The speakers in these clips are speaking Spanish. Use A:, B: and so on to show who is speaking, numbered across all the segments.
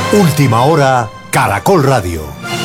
A: Última hora, Caracol Radio.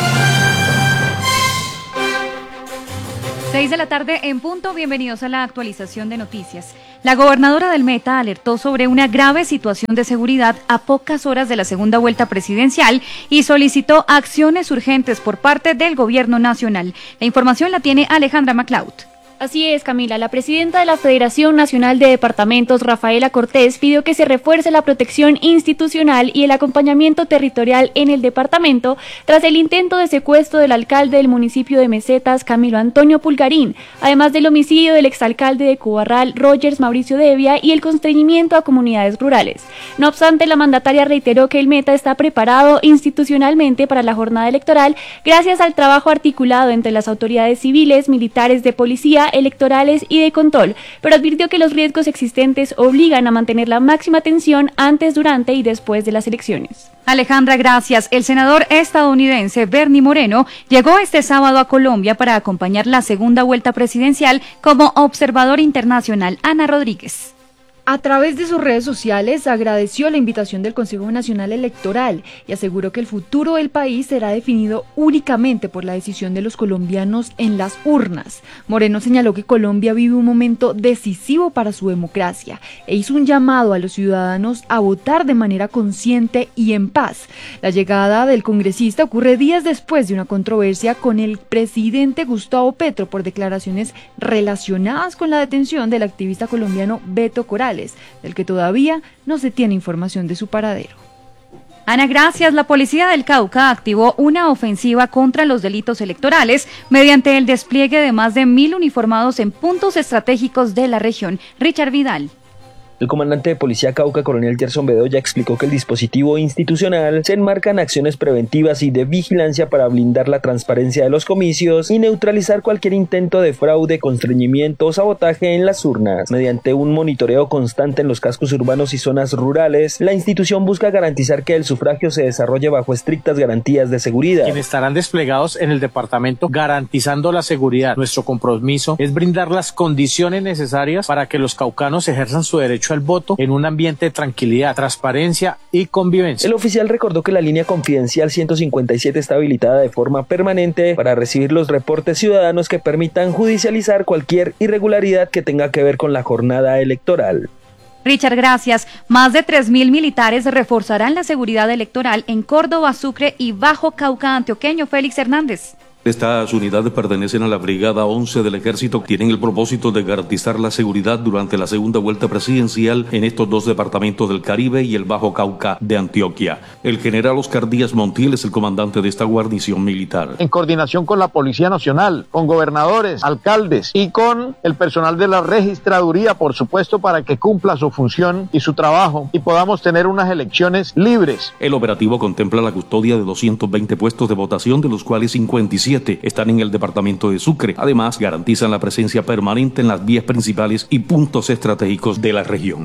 B: 6 de la tarde en punto, bienvenidos a la actualización de noticias. La gobernadora del Meta alertó sobre una grave situación de seguridad a pocas horas de la segunda vuelta presidencial y solicitó acciones urgentes por parte del gobierno nacional. La información la tiene Alejandra MacLeod.
C: Así es, Camila. La presidenta de la Federación Nacional de Departamentos, Rafaela Cortés, pidió que se refuerce la protección institucional y el acompañamiento territorial en el departamento tras el intento de secuestro del alcalde del municipio de Mesetas, Camilo Antonio Pulgarín, además del homicidio del exalcalde de Cubarral, Rogers Mauricio Devia, y el constreñimiento a comunidades rurales. No obstante, la mandataria reiteró que el Meta está preparado institucionalmente para la jornada electoral gracias al trabajo articulado entre las autoridades civiles, militares, de policía, electorales y de control, pero advirtió que los riesgos existentes obligan a mantener la máxima atención antes, durante y después de las elecciones.
B: Alejandra, gracias. El senador estadounidense Bernie Moreno llegó este sábado a Colombia para acompañar la segunda vuelta presidencial como observador internacional. Ana Rodríguez.
D: A través de sus redes sociales agradeció la invitación del Consejo Nacional Electoral y aseguró que el futuro del país será definido únicamente por la decisión de los colombianos en las urnas. Moreno señaló que Colombia vive un momento decisivo para su democracia e hizo un llamado a los ciudadanos a votar de manera consciente y en paz. La llegada del congresista ocurre días después de una controversia con el presidente Gustavo Petro por declaraciones relacionadas con la detención del activista colombiano Beto Corrales, del que todavía no se tiene información de su paradero.
B: Ana, gracias. La policía del Cauca activó una ofensiva contra los delitos electorales mediante el despliegue de más de 1.000 uniformados en puntos estratégicos de la región. Richard Vidal.
E: El comandante de Policía Cauca, coronel Gerson Bedoya, explicó que el dispositivo institucional se enmarca en acciones preventivas y de vigilancia para blindar la transparencia de los comicios y neutralizar cualquier intento de fraude, constreñimiento o sabotaje en las urnas. Mediante un monitoreo constante en los cascos urbanos y zonas rurales, la institución busca garantizar que el sufragio se desarrolle bajo estrictas garantías de seguridad.
F: Quienes estarán desplegados en el departamento garantizando la seguridad. Nuestro compromiso es brindar las condiciones necesarias para que los caucanos ejerzan su derecho al voto en un ambiente de tranquilidad, transparencia y convivencia.
E: El oficial recordó que la línea confidencial 157 está habilitada de forma permanente para recibir los reportes ciudadanos que permitan judicializar cualquier irregularidad que tenga que ver con la jornada electoral.
B: Richard, gracias. Más de 3.000 militares reforzarán la seguridad electoral en Córdoba, Sucre y Bajo Cauca antioqueño. Félix Hernández.
G: Estas unidades pertenecen a la Brigada 11 del Ejército, tienen el propósito de garantizar la seguridad durante la segunda vuelta presidencial en estos dos departamentos del Caribe y el Bajo Cauca de Antioquia. El general Oscar Díaz Montiel es el comandante de esta guarnición militar.
H: En coordinación con la Policía Nacional, con gobernadores, alcaldes y con el personal de la registraduría, por supuesto, para que cumpla su función y su trabajo y podamos tener unas elecciones libres.
G: El operativo contempla la custodia de 220 puestos de votación, de los cuales 57 están en el departamento de Sucre. Además, garantizan la presencia permanente en las vías principales y puntos estratégicos de la región.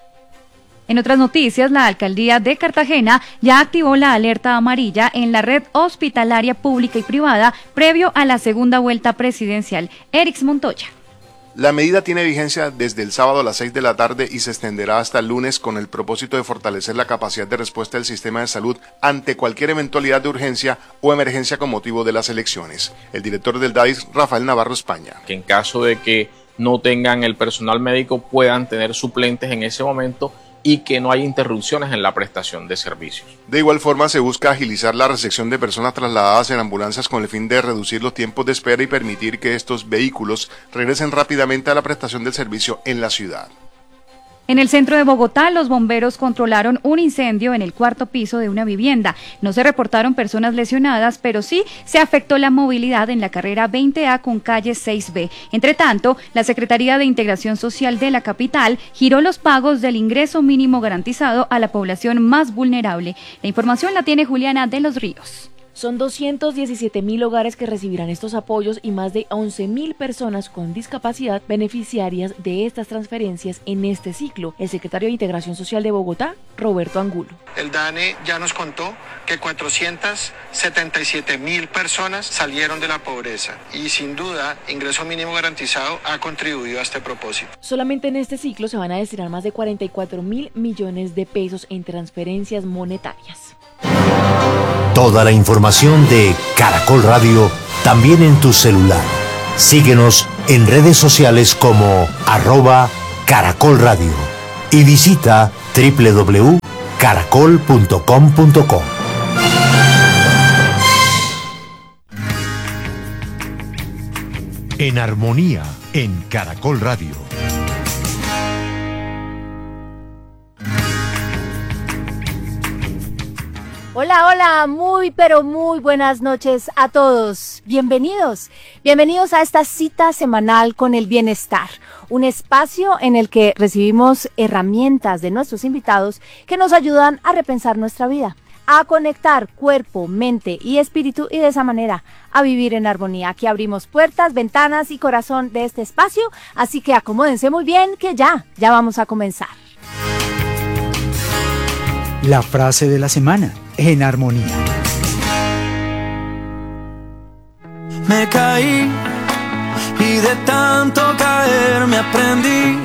B: En otras noticias, la alcaldía de Cartagena ya activó la alerta amarilla en la red hospitalaria pública y privada previo a la segunda vuelta presidencial. Erix Montoya.
I: La medida tiene vigencia desde el sábado a las 6 de la tarde y se extenderá hasta el lunes con el propósito de fortalecer la capacidad de respuesta del sistema de salud ante cualquier eventualidad de urgencia o emergencia con motivo de las elecciones. El director del DAIS, Rafael Navarro España.
J: Que en caso de que no tengan el personal médico puedan tener suplentes en ese momento y que no haya interrupciones en la prestación de servicios.
I: De igual forma, se busca agilizar la recepción de personas trasladadas en ambulancias con el fin de reducir los tiempos de espera y permitir que estos vehículos regresen rápidamente a la prestación del servicio en la ciudad.
B: En el centro de Bogotá, los bomberos controlaron un incendio en el cuarto piso de una vivienda. No se reportaron personas lesionadas, pero sí se afectó la movilidad en la carrera 20A con calle 6B. Entre tanto, la Secretaría de Integración Social de la capital giró los pagos del ingreso mínimo garantizado a la población más vulnerable. La información la tiene Juliana de los Ríos.
K: Son 217.000 hogares que recibirán estos apoyos y más de 11.000 personas con discapacidad beneficiarias de estas transferencias en este ciclo. El secretario de Integración Social de Bogotá, Roberto Angulo.
L: El DANE ya nos contó que 477.000 personas salieron de la pobreza y sin duda ingreso mínimo garantizado ha contribuido a este propósito.
K: Solamente en este ciclo se van a destinar más de 44.000 millones de pesos en transferencias monetarias.
A: Toda la información de Caracol Radio también en tu celular. Síguenos en redes sociales como @Caracol Radio y visita www.caracol.com.co. En armonía en Caracol Radio.
M: Hola, hola, pero muy buenas noches a todos. Bienvenidos a esta cita semanal con el bienestar, un espacio en el que recibimos herramientas de nuestros invitados que nos ayudan a repensar nuestra vida, a conectar cuerpo, mente y espíritu y de esa manera a vivir en armonía. Aquí abrimos puertas, ventanas y corazón de este espacio, así que acomódense muy bien que ya vamos a comenzar.
N: La frase de la semana, en armonía.
O: Me caí y de tanto caer me aprendí.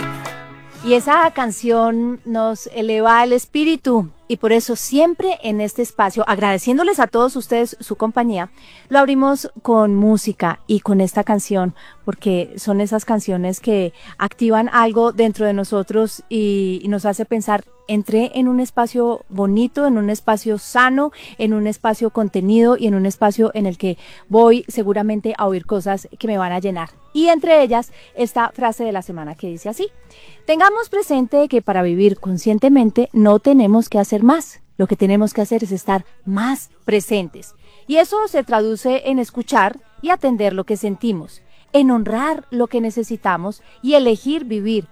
M: Y esa canción nos eleva el espíritu y por eso siempre en este espacio, agradeciéndoles a todos ustedes su compañía, lo abrimos con música y con esta canción, porque son esas canciones que activan algo dentro de nosotros y nos hace pensar, entré en un espacio bonito, en un espacio sano, en un espacio contenido y en un espacio en el que voy seguramente a oír cosas que me van a llenar. Y entre ellas, esta frase de la semana que dice así: tengamos presente que para vivir conscientemente no tenemos que hacer más. Lo que tenemos que hacer es estar más presentes. Y eso se traduce en escuchar y atender lo que sentimos, en honrar lo que necesitamos y elegir vivir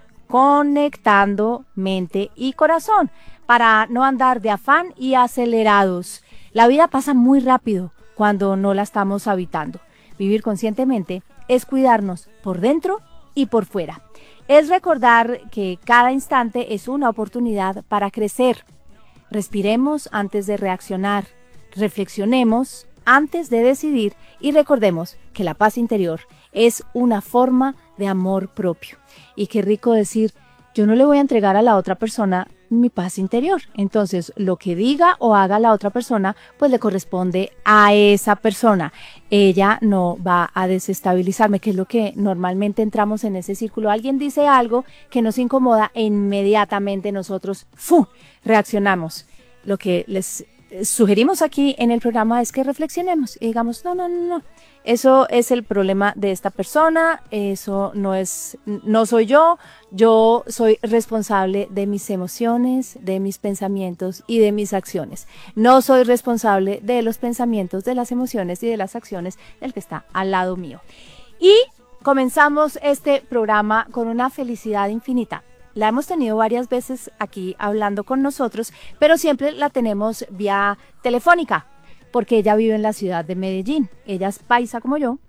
M: conectando mente y corazón para no andar de afán y acelerados. La vida pasa muy rápido cuando no la estamos habitando. Vivir conscientemente es cuidarnos por dentro y por fuera. Es recordar que cada instante es una oportunidad para crecer. Respiremos antes de reaccionar, reflexionemos antes de decidir y recordemos que la paz interior es una forma de amor propio. Y qué rico decir, yo no le voy a entregar a la otra persona mi paz interior. Entonces, lo que diga o haga la otra persona, pues le corresponde a esa persona. Ella no va a desestabilizarme, que es lo que normalmente entramos en ese círculo. Alguien dice algo que nos incomoda e inmediatamente nosotros reaccionamos. Lo que les sugerimos aquí en el programa es que reflexionemos y digamos, no. Eso es el problema de esta persona, eso no soy yo soy responsable de mis emociones, de mis pensamientos y de mis acciones. No soy responsable de los pensamientos, de las emociones y de las acciones del que está al lado mío. Y comenzamos este programa con una felicidad infinita. La hemos tenido varias veces aquí hablando con nosotros, pero siempre la tenemos vía telefónica, porque ella vive en la ciudad de Medellín. Ella es paisa como yo,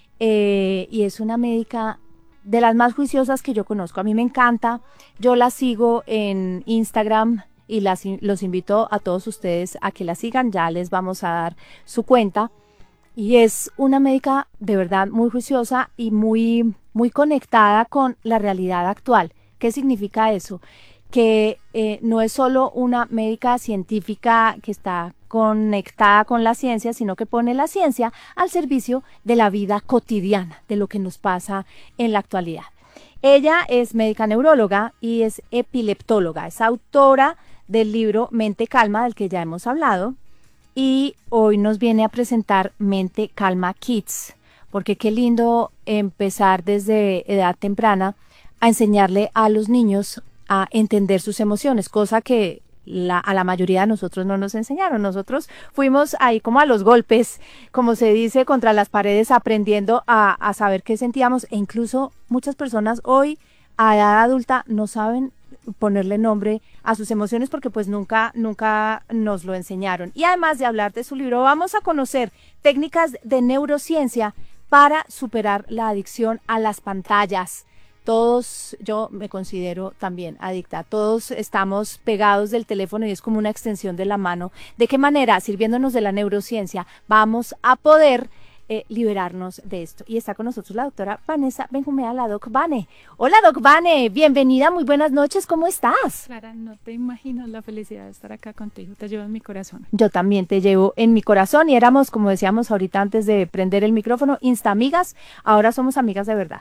M: y es una médica de las más juiciosas que yo conozco. A mí me encanta, yo la sigo en Instagram y los invito a todos ustedes a que la sigan, ya les vamos a dar su cuenta. Y es una médica de verdad muy juiciosa y muy, muy conectada con la realidad actual. ¿Qué significa eso? Que no es solo una médica científica que está conectada con la ciencia, sino que pone la ciencia al servicio de la vida cotidiana, de lo que nos pasa en la actualidad. Ella es médica neuróloga y es epileptóloga, es autora del libro Mente Calma, del que ya hemos hablado, y hoy nos viene a presentar Mente Calma Kids, porque qué lindo empezar desde edad temprana a enseñarle a los niños a entender sus emociones, cosa que a la mayoría de nosotros no nos enseñaron. Nosotros fuimos ahí como a los golpes, como se dice, contra las paredes, aprendiendo a saber qué sentíamos, e incluso muchas personas hoy a edad adulta no saben ponerle nombre a sus emociones porque pues nunca nos lo enseñaron. Y además de hablar de su libro, vamos a conocer técnicas de neurociencia para superar la adicción a las pantallas. Todos, yo me considero también adicta, todos estamos pegados del teléfono y es como una extensión de la mano. ¿De qué manera, sirviéndonos de la neurociencia, vamos a poder liberarnos de esto. Y está con nosotros la doctora Vanessa Benjumea, la Doc Vane. Hola Doc Vane, bienvenida, muy buenas noches, ¿cómo estás?
P: Clara, no te imaginas la felicidad de estar acá contigo, te llevo en mi corazón.
M: Yo también te llevo en mi corazón y éramos, como decíamos ahorita antes de prender el micrófono, instamigas, ahora somos amigas de verdad.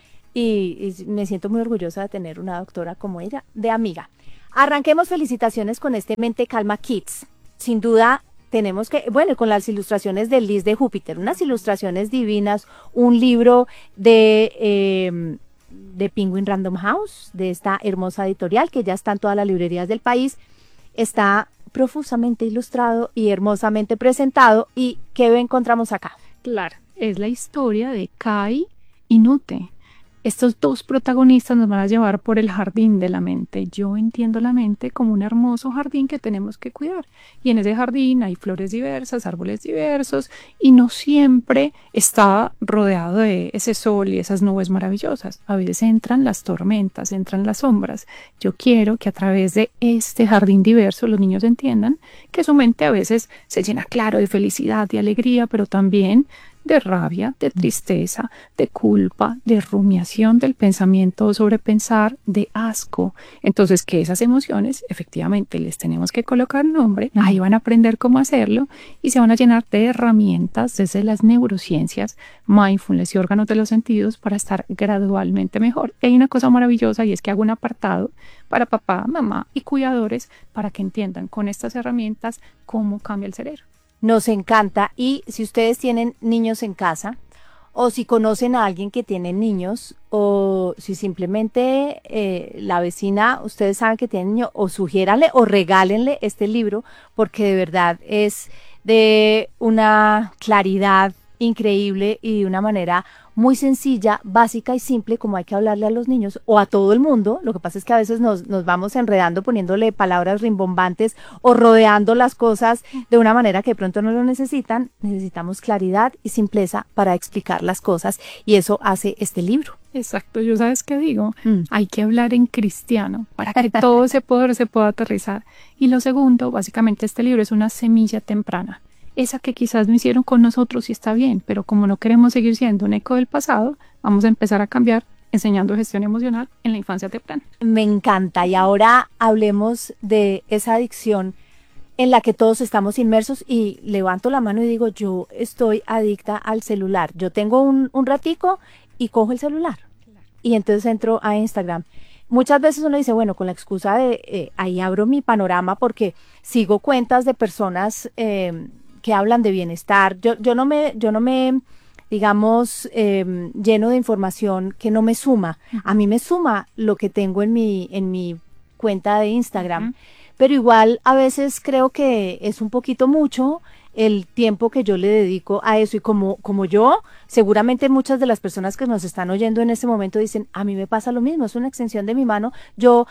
M: Y me siento muy orgullosa de tener una doctora como ella, de amiga. Arranquemos, felicitaciones con este Mente Calma Kids. Sin duda tenemos que, bueno, con las ilustraciones de Liz de Júpiter, unas ilustraciones divinas, un libro de Penguin Random House, de esta hermosa editorial que ya está en todas las librerías del país, está profusamente ilustrado y hermosamente presentado. ¿Y qué encontramos acá?
P: Claro, es la historia de Kai y Nute. Estos dos protagonistas nos van a llevar por el jardín de la mente. Yo entiendo la mente como un hermoso jardín que tenemos que cuidar. Y en ese jardín hay flores diversas, árboles diversos, y no siempre está rodeado de ese sol y esas nubes maravillosas. A veces entran las tormentas, entran las sombras. Yo quiero que a través de este jardín diverso los niños entiendan que su mente a veces se llena, claro, de felicidad, de alegría, pero también de rabia, de tristeza, de culpa, de rumiación del pensamiento, sobrepensar, de asco. Entonces, que esas emociones efectivamente les tenemos que colocar nombre, ahí van a aprender cómo hacerlo y se van a llenar de herramientas desde las neurociencias, mindfulness y órganos de los sentidos para estar gradualmente mejor. Y hay una cosa maravillosa y es que hago un apartado para papá, mamá y cuidadores para que entiendan con estas herramientas cómo cambia el cerebro.
M: Nos encanta. Y si ustedes tienen niños en casa o si conocen a alguien que tiene niños o si simplemente la vecina, ustedes saben que tiene niños, o sugiéranle o regálenle este libro porque de verdad es de una claridad increíble y de una manera muy sencilla, básica y simple como hay que hablarle a los niños o a todo el mundo. Lo que pasa es que a veces nos vamos enredando poniéndole palabras rimbombantes o rodeando las cosas de una manera que de pronto no lo necesitan. Necesitamos claridad y simpleza para explicar las cosas y eso hace este libro.
P: Exacto, yo sabes qué digo, hay que hablar en cristiano para que todo ese poder se pueda aterrizar. Y lo segundo, básicamente este libro es una semilla temprana. Esa que quizás no hicieron con nosotros y está bien, pero como no queremos seguir siendo un eco del pasado, vamos a empezar a cambiar enseñando gestión emocional en la infancia temprana.
M: Me encanta. Y ahora hablemos de esa adicción en la que todos estamos inmersos y levanto la mano y digo, yo estoy adicta al celular. Yo tengo un ratico y cojo el celular y entonces entro a Instagram. Muchas veces uno dice, bueno, con la excusa de ahí abro mi panorama porque sigo cuentas de personas que hablan de bienestar. Yo no me digamos, lleno de información que no me suma. A mí me suma lo que tengo en mi cuenta de Instagram, pero igual a veces creo que es un poquito mucho el tiempo que yo le dedico a eso y como yo, seguramente muchas de las personas que nos están oyendo en este momento dicen, a mí me pasa lo mismo, es una extensión de mi mano, yo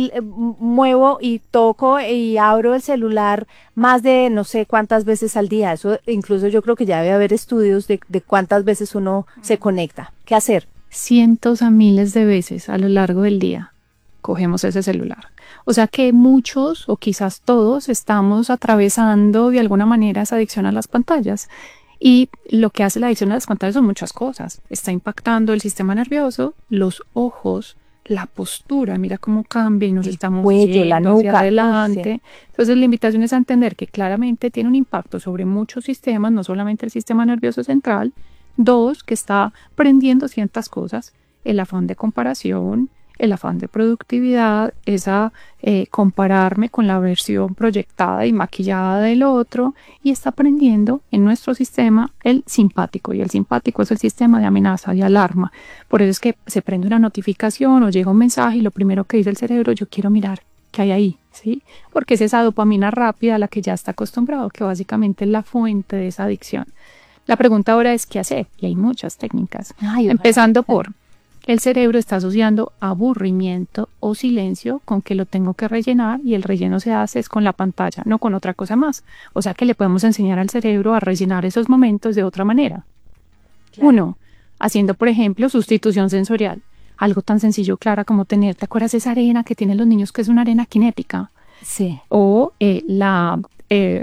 M: muevo y toco y abro el celular más de no sé cuántas veces al día, eso incluso yo creo que ya debe haber estudios de cuántas veces uno se conecta. ¿Qué hacer?
P: Cientos a miles de veces a lo largo del día cogemos ese celular. O sea que muchos o quizás todos estamos atravesando de alguna manera esa adicción a las pantallas. Y lo que hace la adicción a las pantallas son muchas cosas. Está impactando el sistema nervioso, los ojos, la postura, mira cómo cambia y nos estamos
M: cuello, la nuca,
P: hacia adelante. Sí. Entonces la invitación es a entender que claramente tiene un impacto sobre muchos sistemas, no solamente el sistema nervioso central. Dos, que está prendiendo ciertas cosas, el afán de comparación, el afán de productividad, esa compararme con la versión proyectada y maquillada del otro, y está prendiendo en nuestro sistema el simpático, y el simpático es el sistema de amenaza, de alarma. Por eso es que se prende una notificación o llega un mensaje y lo primero que dice el cerebro, yo quiero mirar qué hay ahí, ¿sí? Porque es esa dopamina rápida a la que ya está acostumbrado, que básicamente es la fuente de esa adicción. La pregunta ahora es ¿qué hacer? Y hay muchas técnicas, empezando por el cerebro está asociando aburrimiento o silencio con que lo tengo que rellenar y el relleno se hace es con la pantalla, no con otra cosa más. O sea que le podemos enseñar al cerebro a rellenar esos momentos de otra manera. Claro. Uno, haciendo por ejemplo sustitución sensorial. Algo tan sencillo, Clara, como tener, ¿te acuerdas esa arena que tienen los niños que es una arena cinética?
M: Sí.
P: O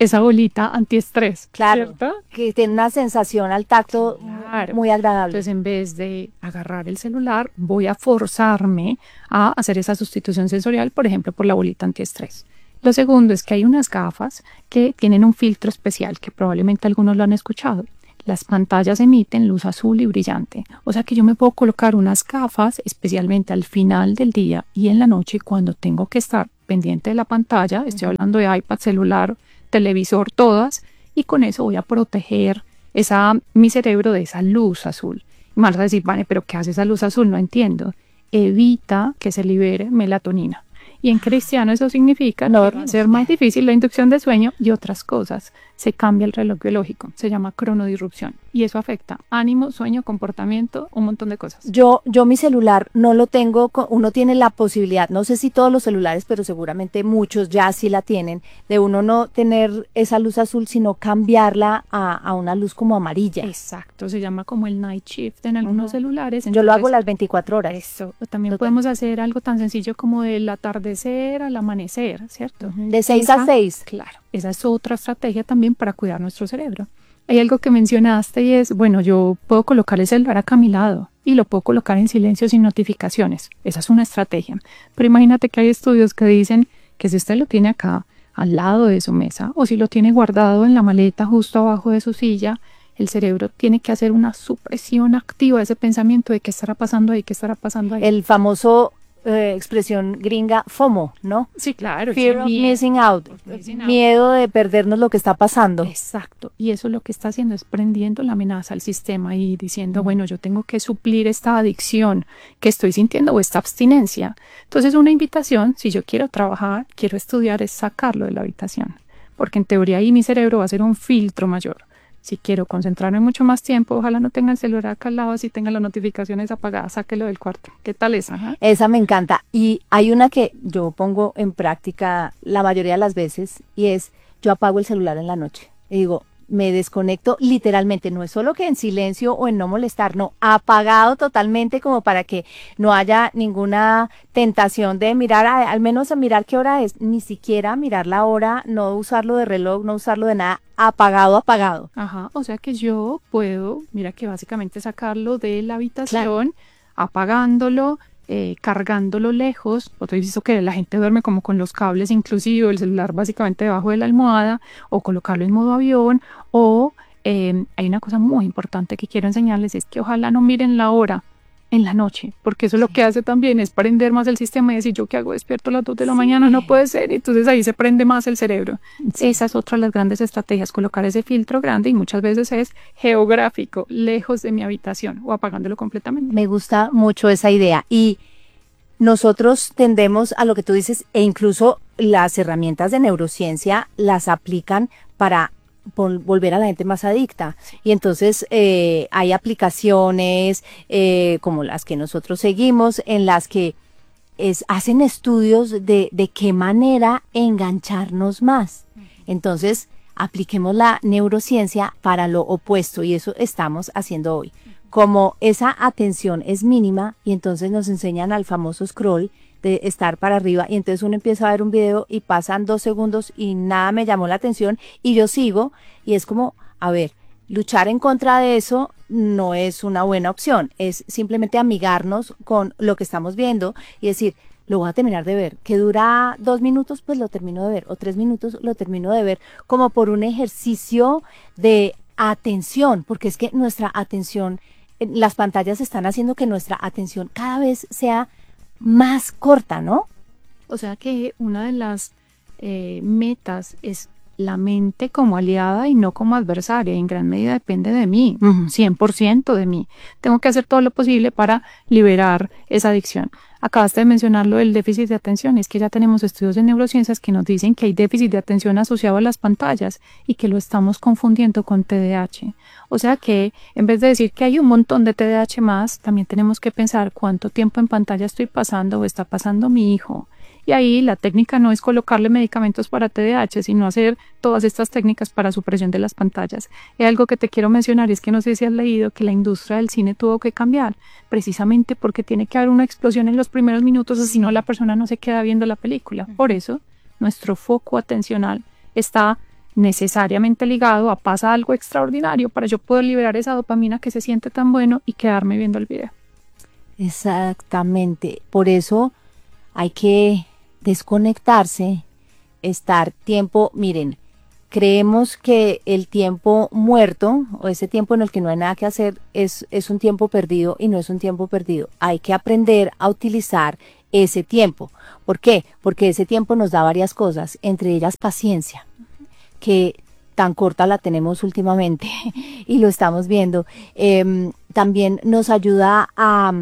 P: esa bolita antiestrés.
M: Claro,
P: ¿cierto?
M: que tiene una sensación al tacto muy agradable.
P: Entonces, en vez de agarrar el celular, voy a forzarme a hacer esa sustitución sensorial, por ejemplo, por la bolita antiestrés. Lo segundo es que hay unas gafas que tienen un filtro especial, que probablemente algunos lo han escuchado. Las pantallas emiten luz azul y brillante, o sea que yo me puedo colocar unas gafas especialmente al final del día y en la noche cuando tengo que estar pendiente de la pantalla, estoy hablando de iPad, celular, televisor, todas, y con eso voy a proteger mi cerebro de esa luz azul. Y me vas a decir, vale, pero ¿qué hace esa luz azul? No entiendo. Evita que se libere melatonina. Y en cristiano eso significa que va a ser más difícil la inducción de sueño y otras cosas. Se cambia el reloj biológico, se llama cronodisrupción. Y eso afecta ánimo, sueño, comportamiento, un montón de cosas.
M: Yo mi celular no lo tengo, uno tiene la posibilidad, no sé si todos los celulares, pero seguramente muchos ya sí la tienen, de uno no tener esa luz azul, sino cambiarla a una luz como amarilla.
P: Exacto, se llama como el night shift en algunos celulares.
M: Yo lo hago las 24 horas.
P: Eso, también podemos hacer algo tan sencillo como del atardecer al amanecer, ¿cierto?
M: De 6 a 6.
P: Claro, esa es otra estrategia también para cuidar nuestro cerebro. Hay algo que mencionaste y es, bueno, yo puedo colocar el celular acá a mi lado y lo puedo colocar en silencio sin notificaciones. Esa es una estrategia. Pero imagínate que hay estudios que dicen que si usted lo tiene acá al lado de su mesa o si lo tiene guardado en la maleta justo abajo de su silla, el cerebro tiene que hacer una supresión activa de ese pensamiento de qué estará pasando ahí, qué estará pasando ahí.
M: El famoso expresión gringa FOMO, ¿no?
P: Sí, claro.
M: Fear of missing out. Miedo de perdernos lo que está pasando.
P: Exacto. Y eso lo que está haciendo es prendiendo la amenaza al sistema y diciendo, bueno, yo tengo que suplir esta adicción que estoy sintiendo o esta abstinencia. Entonces, una invitación, si yo quiero trabajar, quiero estudiar, es sacarlo de la habitación. Porque en teoría ahí mi cerebro va a ser un filtro mayor. Si quiero concentrarme mucho más tiempo, ojalá no tenga el celular acá al lado, si tenga las notificaciones apagadas, sáquelo del cuarto. ¿Qué tal esa?
M: Esa me encanta. Y hay una que yo pongo en práctica la mayoría de las veces y es, yo apago el celular en la noche. Y digo, me desconecto literalmente, no es solo que en silencio o en no molestar, no, apagado totalmente como para que no haya ninguna tentación de mirar, al menos a mirar qué hora es, ni siquiera mirar la hora, no usarlo de reloj, no usarlo de nada, apagado.
P: Ajá, o sea que yo puedo, mira que básicamente sacarlo de la habitación, apagándolo, cargándolo lejos. Otro he visto que la gente duerme como con los cables, inclusive el celular básicamente debajo de la almohada, o colocarlo en modo avión, o hay una cosa muy importante que quiero enseñarles, es que ojalá no miren la hora en la noche, porque eso lo que hace también es prender más el sistema y decir, ¿yo qué hago? Despierto a las 2 de la mañana, no puede ser, y entonces ahí se prende más el cerebro. Esa es otra de las grandes estrategias, colocar ese filtro grande y muchas veces es geográfico, lejos de mi habitación o apagándolo completamente.
M: Me gusta mucho esa idea y nosotros tendemos a lo que tú dices e incluso las herramientas de neurociencia las aplican para volver a la gente más adicta. Y entonces hay aplicaciones como las que nosotros seguimos en las que hacen estudios de qué manera engancharnos más. Entonces apliquemos la neurociencia para lo opuesto y eso estamos haciendo hoy. Como esa atención es mínima y entonces nos enseñan al famoso scroll de estar para arriba y entonces uno empieza a ver un video y pasan 2 segundos y nada me llamó la atención y yo sigo y es como, a ver, luchar en contra de eso no es una buena opción, es simplemente amigarnos con lo que estamos viendo y decir, lo voy a terminar de ver, que dura 2 minutos, pues lo termino de ver, o 3 minutos lo termino de ver, como por un ejercicio de atención, porque es que nuestra atención, las pantallas están haciendo que nuestra atención cada vez sea más corta, ¿no?
P: O sea que una de las metas es la mente como aliada y no como adversaria. En gran medida depende de mí, 100% de mí. Tengo que hacer todo lo posible para liberar esa adicción. Acabaste de mencionar lo del déficit de atención. Es que ya tenemos estudios de neurociencias que nos dicen que hay déficit de atención asociado a las pantallas y que lo estamos confundiendo con TDAH. O sea que en vez de decir que hay un montón de TDAH más, también tenemos que pensar cuánto tiempo en pantalla estoy pasando o está pasando mi hijo. Y ahí la técnica no es colocarle medicamentos para TDAH, sino hacer todas estas técnicas para supresión de las pantallas. Y algo que te quiero mencionar es que no sé si has leído que la industria del cine tuvo que cambiar, precisamente porque tiene que haber una explosión en los primeros minutos, o si no la persona no se queda viendo la película. Por eso nuestro foco atencional está necesariamente ligado a pasa algo extraordinario para yo poder liberar esa dopamina que se siente tan bueno y quedarme viendo el video.
M: Exactamente, por eso hay que desconectarse, estar tiempo, miren, creemos que el tiempo muerto o ese tiempo en el que no hay nada que hacer es un tiempo perdido y no es un tiempo perdido. Hay que aprender a utilizar ese tiempo. ¿Por qué? Porque ese tiempo nos da varias cosas, entre ellas paciencia, que tan corta la tenemos últimamente y lo estamos viendo. También nos ayuda a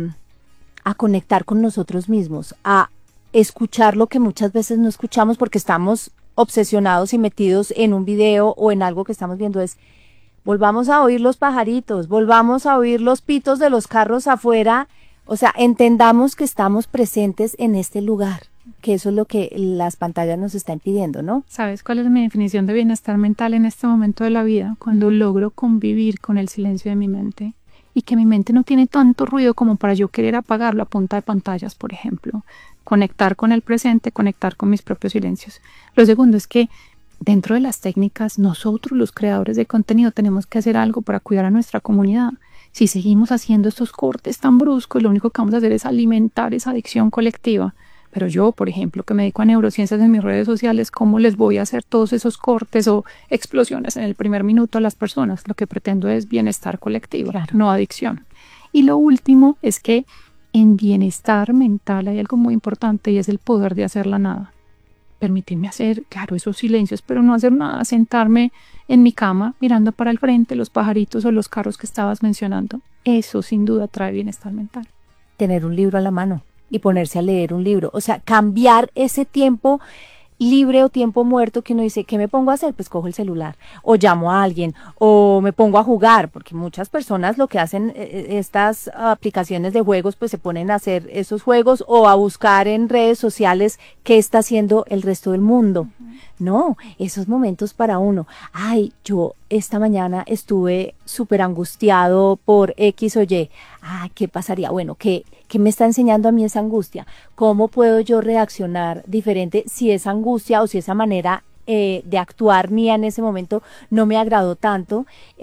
M: conectar con nosotros mismos, a escuchar lo que muchas veces no escuchamos porque estamos obsesionados y metidos en un video o en algo que estamos viendo. Volvamos a oír los pajaritos, volvamos a oír los pitos de los carros afuera, o sea, entendamos que estamos presentes en este lugar, que eso es lo que las pantallas nos están pidiendo, ¿no?
P: ¿Sabes cuál es mi definición de bienestar mental en este momento de la vida? Cuando logro convivir con el silencio de mi mente y que mi mente no tiene tanto ruido como para yo querer apagarlo a punta de pantallas, por ejemplo. Conectar con el presente, conectar con mis propios silencios. Lo segundo es que dentro de las técnicas, nosotros los creadores de contenido tenemos que hacer algo para cuidar a nuestra comunidad. Si seguimos haciendo estos cortes tan bruscos, lo único que vamos a hacer es alimentar esa adicción colectiva. Pero yo, por ejemplo, que me dedico a neurociencias en mis redes sociales, ¿cómo les voy a hacer todos esos cortes o explosiones en el primer minuto a las personas? Lo que pretendo es bienestar colectivo, claro, no adicción. Y lo último es que en bienestar mental hay algo muy importante y es el poder de hacer la nada. Permitirme hacer, claro, esos silencios, pero no hacer nada, sentarme en mi cama mirando para el frente los pajaritos o los carros que estabas mencionando. Eso sin duda trae bienestar mental.
M: Tener un libro a la mano y ponerse a leer un libro, o sea, cambiar ese tiempo libre o tiempo muerto que uno dice, ¿qué me pongo a hacer? Pues cojo el celular, o llamo a alguien, o me pongo a jugar, porque muchas personas lo que hacen, estas aplicaciones de juegos, pues se ponen a hacer esos juegos, o a buscar en redes sociales qué está haciendo el resto del mundo. No, esos momentos para uno. Ay, yo esta mañana estuve súper angustiado por X o Y. ¿Qué pasaría? Bueno, ¿qué me está enseñando a mí esa angustia? ¿Cómo puedo yo reaccionar diferente si esa angustia o si esa manera de actuar mía en ese momento no me agradó tanto?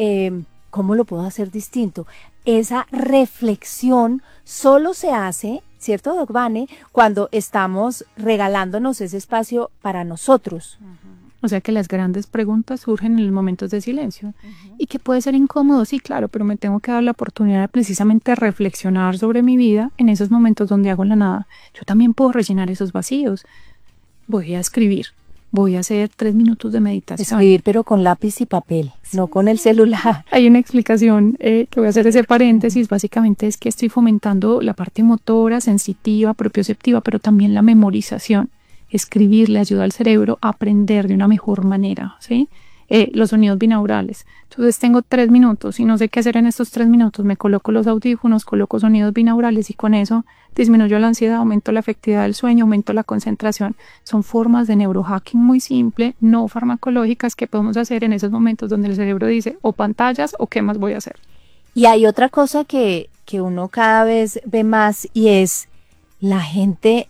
M: ¿Cómo lo puedo hacer distinto? Esa reflexión solo se hace, ¿cierto, Doc Vane? Cuando estamos regalándonos ese espacio para nosotros.
P: O sea que las grandes preguntas surgen en los momentos de silencio. Y que puede ser incómodo, sí, claro, pero me tengo que dar la oportunidad de precisamente reflexionar sobre mi vida en esos momentos donde hago la nada. Yo también puedo rellenar esos vacíos. Voy a escribir. Voy a hacer 3 minutos de meditación.
M: Escribir, pero con lápiz y papel, no con el celular.
P: Hay una explicación que voy a hacer ese paréntesis. Básicamente es que estoy fomentando la parte motora, sensitiva, propioceptiva, pero también la memorización. Escribir le ayuda al cerebro a aprender de una mejor manera, ¿sí? Los sonidos binaurales. Entonces tengo 3 minutos y no sé qué hacer en estos 3 minutos. Me coloco los audífonos, coloco sonidos binaurales y con eso disminuyo la ansiedad, aumento la efectividad del sueño, aumento la concentración. Son formas de neurohacking muy simple, no farmacológicas, que podemos hacer en esos momentos donde el cerebro dice o pantallas o qué más voy a hacer.
M: Y hay otra cosa que uno cada vez ve más y es la gente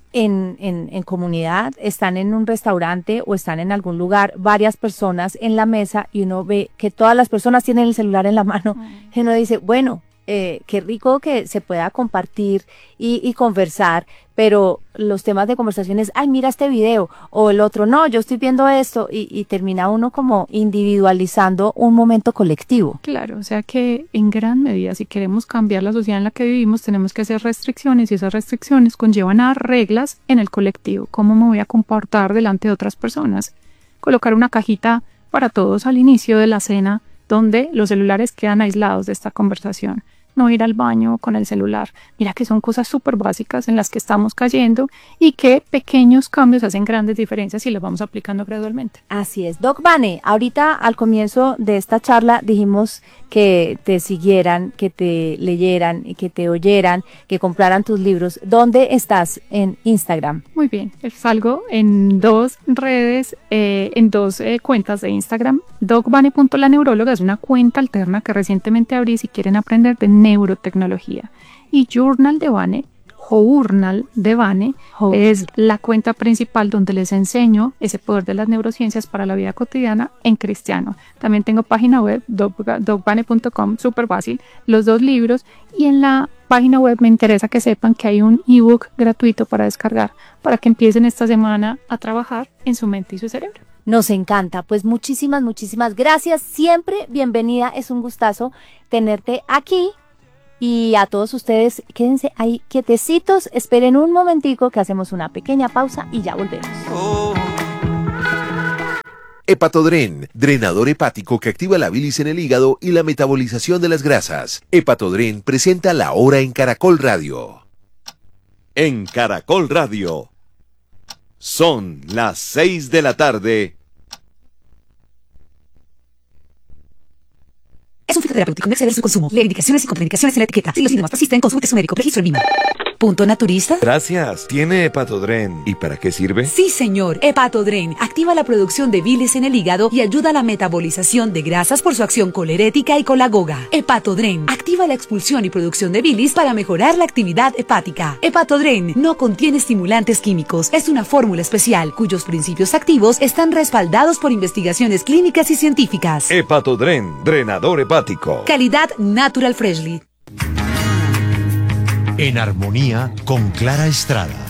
M: en comunidad, están en un restaurante o están en algún lugar, varias personas en la mesa y uno ve que todas las personas tienen el celular en la mano y uno dice, bueno, qué rico que se pueda compartir y conversar, pero los temas de conversación es, ay, mira este video, o el otro, no, yo estoy viendo esto, y termina uno como individualizando un momento colectivo.
P: Claro, o sea que en gran medida, si queremos cambiar la sociedad en la que vivimos, tenemos que hacer restricciones, y esas restricciones conllevan a reglas en el colectivo. ¿Cómo me voy a comportar delante de otras personas? Colocar una cajita para todos al inicio de la cena, donde los celulares quedan aislados de esta conversación. No ir al baño con el celular. Mira que son cosas súper básicas en las que estamos cayendo y que pequeños cambios hacen grandes diferencias y los vamos aplicando gradualmente.
M: Así es. Doc Vane, ahorita al comienzo de esta charla dijimos que te siguieran, que te leyeran y que te oyeran, que compraran tus libros. ¿Dónde estás en Instagram?
P: Muy bien, salgo en 2 redes, en 2 cuentas de Instagram. docvane.laneuróloga es una cuenta alterna que recientemente abrí si quieren aprender de neurotecnología, y Journal de Vane, Journal de Vane. Es la cuenta principal donde les enseño ese poder de las neurociencias para la vida cotidiana en cristiano. También tengo página web, docvane.com, súper fácil, los 2 libros, y en la página web me interesa que sepan que hay un ebook gratuito para descargar, para que empiecen esta semana a trabajar en su mente y su cerebro.
M: Nos encanta, pues muchísimas gracias, siempre bienvenida, es un gustazo tenerte aquí. Y a todos ustedes, quédense ahí quietecitos, esperen un momentico que hacemos una pequeña pausa y ya volvemos.
Q: Hepatodren, drenador hepático que activa la bilis en el hígado y la metabolización de las grasas. Hepatodren presenta La Hora en Caracol Radio.
R: En Caracol Radio. Son las 6 de la tarde.
S: Es un fitoterapéutico, no exceder su consumo. Lee indicaciones y contraindicaciones en la etiqueta. Si los síntomas persisten, consulte a su médico. Registro en Lima. ¿Punto naturista?
R: Gracias. ¿Tiene Hepatodren? ¿Y para qué sirve?
S: Sí, señor. Hepatodren activa la producción de bilis en el hígado y ayuda a la metabolización de grasas por su acción colerética y colagoga. Hepatodren activa la expulsión y producción de bilis para mejorar la actividad hepática. Hepatodren no contiene estimulantes químicos. Es una fórmula especial cuyos principios activos están respaldados por investigaciones clínicas y científicas.
R: Hepatodren, drenador hepático.
S: Calidad Natural Freshly.
A: En armonía con Clara Estrada.